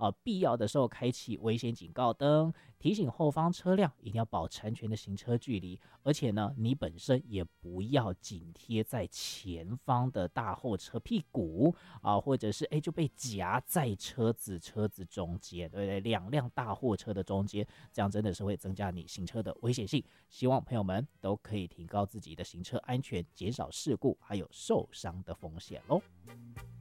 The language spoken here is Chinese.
必要的时候开启危险警告灯，提醒后方车辆一定要保持安全的行车距离，而且呢，你本身也不要紧贴在前方的大后车屁股或者是就被夹在车子中间，对不对？两辆大货车的中间，这样真的是会增加你行车的危险性。希望朋友们都可以提高自己的行车安全，减少事故还有受伤的风险咯。